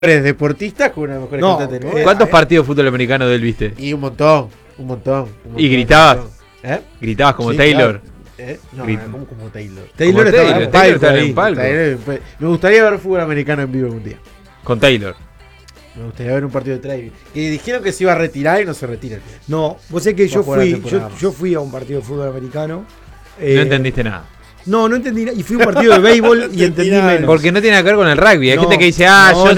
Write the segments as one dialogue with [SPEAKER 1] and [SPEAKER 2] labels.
[SPEAKER 1] deportistas con una mejor cantante del mundo.
[SPEAKER 2] ¿Cuántos partidos de fútbol americano de él viste?
[SPEAKER 1] Y un montón.
[SPEAKER 2] ¿Y gritabas? ¿Gritabas como
[SPEAKER 1] Sí,
[SPEAKER 2] Taylor?
[SPEAKER 1] Claro. No, como Taylor.
[SPEAKER 2] Taylor estaba en un palco.
[SPEAKER 1] Me gustaría ver fútbol americano en vivo un día.
[SPEAKER 2] Con Taylor.
[SPEAKER 1] Me gustaría ver un partido de Travis. Y dijeron que se iba a retirar y no se retira.
[SPEAKER 3] No, vos sabés que yo fui a un partido de fútbol americano.
[SPEAKER 2] No entendiste nada.
[SPEAKER 3] No entendí nada. Y fui a un partido de béisbol y entendí menos.
[SPEAKER 2] Porque no tiene nada que ver con el rugby. Hay gente que dice,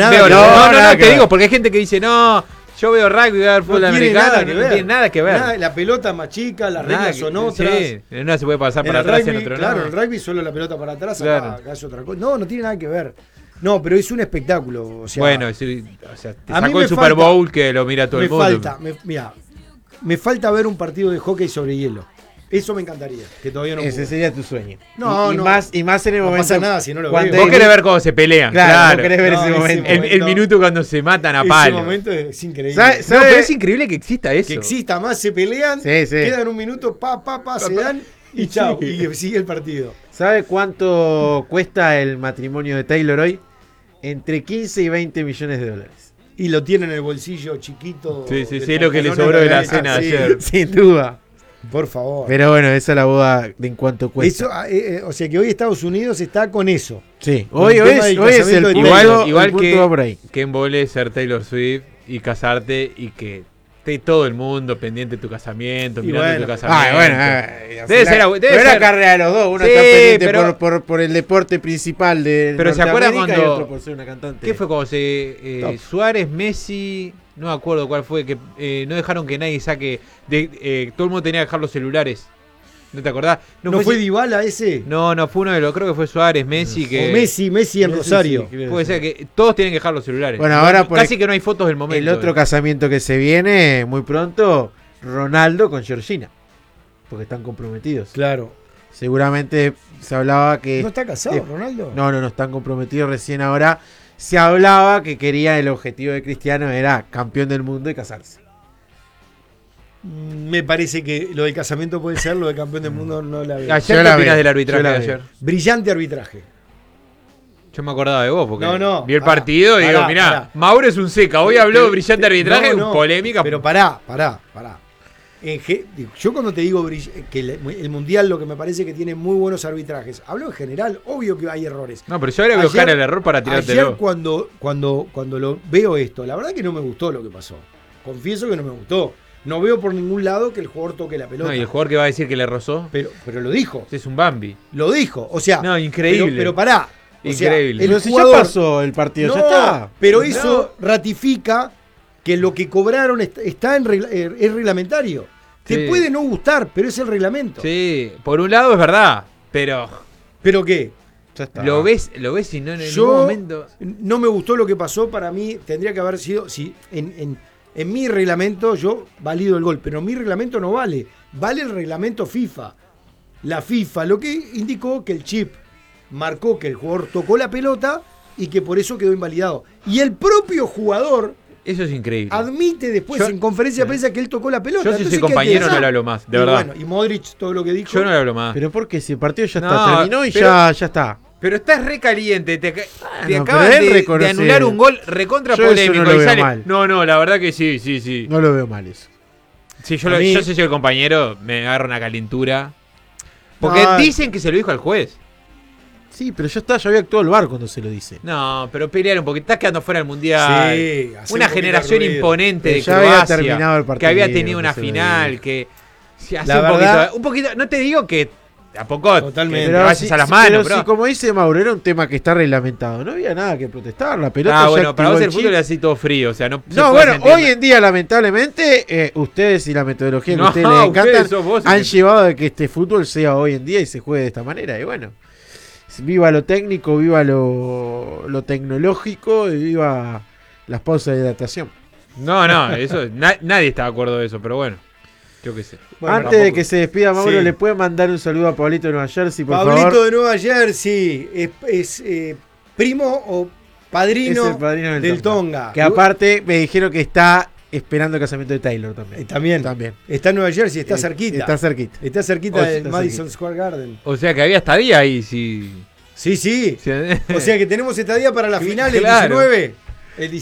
[SPEAKER 2] te digo, porque hay gente que dice, no, yo veo rugby, voy a ver fútbol americano. No tiene nada que ver.
[SPEAKER 3] La pelota es más chica, las reglas son otras.
[SPEAKER 2] Sí, en una se puede pasar para atrás y en otro no.
[SPEAKER 3] Claro, en el rugby solo la pelota para atrás,
[SPEAKER 2] claro.
[SPEAKER 3] acá es otra cosa. No tiene nada que ver. No, pero es un espectáculo. O sea,
[SPEAKER 2] bueno, te sacó el Super Bowl que lo mira todo el mundo.
[SPEAKER 3] Me falta ver un partido de hockey sobre hielo. Eso me encantaría, que todavía no
[SPEAKER 1] Ese
[SPEAKER 3] pude.
[SPEAKER 1] sería tu sueño.
[SPEAKER 3] Y
[SPEAKER 1] más en el momento.
[SPEAKER 3] No pasa nada si no lo
[SPEAKER 2] Vos
[SPEAKER 3] veo.
[SPEAKER 2] querés ver cómo se pelean.
[SPEAKER 1] Claro. Vos querés ver ese momento.
[SPEAKER 2] El minuto cuando se matan a palo.
[SPEAKER 3] Ese momento es increíble.
[SPEAKER 2] No, pero es increíble que exista eso.
[SPEAKER 3] Que exista más, se pelean, quedan un minuto, se dan y chao. Y sigue el partido.
[SPEAKER 1] ¿Sabe cuánto cuesta el matrimonio de Taylor hoy? Entre 15 y 20 millones de dólares.
[SPEAKER 3] Y lo tiene en el bolsillo chiquito.
[SPEAKER 2] Sí, lo que le sobró de la cena de ayer.
[SPEAKER 1] Sin duda.
[SPEAKER 3] Por favor.
[SPEAKER 1] Pero bueno, esa es la boda de en cuánto cuesta.
[SPEAKER 3] Eso, o sea que hoy Estados Unidos está con eso.
[SPEAKER 1] Sí, hoy es el
[SPEAKER 2] igual
[SPEAKER 1] que
[SPEAKER 2] embole ser Taylor Swift y casarte y que esté todo el mundo pendiente de tu casamiento, mirando tu casamiento.
[SPEAKER 1] Debe ser la carrera de los dos. Uno está pendiente por el deporte principal de
[SPEAKER 2] Pero ¿se acuerdan cuando
[SPEAKER 1] y otro por ser una cantante?
[SPEAKER 2] ¿Qué fue cuando Suárez, Messi, no me acuerdo cuál fue, que no dejaron que nadie saque, todo el mundo tenía que dejar los celulares? ¿No te acordás?
[SPEAKER 3] ¿No fue Dybala ese?
[SPEAKER 2] No, fue uno de los, creo que fue Suárez, Messi.
[SPEAKER 3] O Messi en Rosario.
[SPEAKER 2] Puede ser que todos tienen que dejar los celulares.
[SPEAKER 1] Bueno, ahora
[SPEAKER 2] casi que no hay fotos del momento.
[SPEAKER 1] El otro casamiento que se viene muy pronto, Ronaldo con Georgina. Porque están comprometidos.
[SPEAKER 3] Claro.
[SPEAKER 1] Seguramente se hablaba que...
[SPEAKER 3] ¿No está casado Ronaldo?
[SPEAKER 1] No están comprometidos recién ahora. Se hablaba que quería, el objetivo de Cristiano era campeón del mundo y casarse.
[SPEAKER 3] Me parece que lo del casamiento puede ser, lo de campeón del mundo no la veo.
[SPEAKER 2] ¿Ayer qué opinas del arbitraje de ayer?
[SPEAKER 3] Brillante arbitraje.
[SPEAKER 2] Yo me acordaba de vos porque vi el
[SPEAKER 3] pará,
[SPEAKER 2] partido y digo, mirá, Mauro es un seca. Hoy habló de brillante arbitraje, polémica.
[SPEAKER 3] Pero pará. Yo cuando te digo que el Mundial lo que me parece que tiene muy buenos arbitrajes, hablo en general, obvio que hay errores.
[SPEAKER 2] No, pero yo ahora voy a buscar el error para tirártelo.
[SPEAKER 3] Ayer cuando lo veo esto, la verdad que no me gustó lo que pasó. Confieso que no me gustó. No veo por ningún lado que el jugador toque la pelota.
[SPEAKER 2] No, y el jugador que va a decir que le rozó.
[SPEAKER 3] Pero lo dijo.
[SPEAKER 2] Es un Bambi.
[SPEAKER 3] Lo dijo. O sea.
[SPEAKER 2] No, increíble.
[SPEAKER 3] Pero pará.
[SPEAKER 2] Increíble.
[SPEAKER 1] Pero si ya pasó el partido, ya está.
[SPEAKER 3] Pero eso ratifica que lo que cobraron está es reglamentario.
[SPEAKER 2] Sí.
[SPEAKER 3] Te puede no gustar, pero es el reglamento.
[SPEAKER 2] Sí, por un lado es verdad, pero.
[SPEAKER 3] ¿Pero qué?
[SPEAKER 2] Ya está. Lo ves y no en ningún momento.
[SPEAKER 3] No me gustó lo que pasó. Para mí tendría que haber sido. Si en mi reglamento yo valido el gol, pero mi reglamento no vale. Vale el reglamento FIFA. La FIFA lo que indicó que el chip marcó que el jugador tocó la pelota y que por eso quedó invalidado. Y el propio jugador...
[SPEAKER 2] Eso es increíble.
[SPEAKER 3] Admite después en conferencia de prensa que él tocó la pelota.
[SPEAKER 2] Yo si soy compañero no le hablo más, de verdad.
[SPEAKER 3] Bueno, y Modric todo lo que dijo.
[SPEAKER 2] Yo no le hablo más.
[SPEAKER 1] Pero porque si el partido ya está, terminó y ya está.
[SPEAKER 2] Pero estás re caliente, te acaban de anular un gol recontra polémico y sale. Mal. No, la verdad que sí.
[SPEAKER 1] No lo veo mal eso.
[SPEAKER 2] Sí, yo si soy el compañero, me agarra una calentura. Porque dicen que se lo dijo al juez.
[SPEAKER 1] Sí, pero ya había actuado el VAR cuando se lo dice.
[SPEAKER 2] No, pero pelear un poquito, estás quedando fuera del Mundial.
[SPEAKER 3] Sí,
[SPEAKER 2] una generación imponente de
[SPEAKER 1] ya
[SPEAKER 2] Croacia,
[SPEAKER 1] había terminado el partido,
[SPEAKER 2] que había tenido una final, que hace
[SPEAKER 3] la verdad,
[SPEAKER 2] un poquito, no te digo que tampoco
[SPEAKER 3] totalmente.
[SPEAKER 2] Te vayas a las manos,
[SPEAKER 1] pero si, como dice Mauro, era un tema que está reglamentado, no había nada que protestar, la pelota
[SPEAKER 2] bueno, para vos el fútbol es así todo frío, o sea, no
[SPEAKER 1] bueno, hoy en día lamentablemente ustedes y la metodología que a ustedes les encantan han llevado a que este fútbol sea hoy en día y se juegue de esta manera, y bueno, viva lo técnico, viva lo tecnológico y viva las pausas de hidratación.
[SPEAKER 2] No, eso nadie está de acuerdo de eso, pero bueno. Yo qué sé.
[SPEAKER 1] Bueno, antes de que se despida Mauro, ¿le puede mandar un saludo a Pablito de Nueva Jersey, por favor?
[SPEAKER 3] Pablito de Nueva Jersey es primo o padrino,
[SPEAKER 1] es el padrino
[SPEAKER 3] del Tonga.
[SPEAKER 1] Que aparte me dijeron que está esperando el casamiento de Taylor también.
[SPEAKER 3] También. Está en Nueva Jersey, está cerquita. Está cerquita del Madison Square Garden.
[SPEAKER 2] O sea que había estadía ahí, sí.
[SPEAKER 3] Sí. O sea que tenemos estadía para la final el 19. El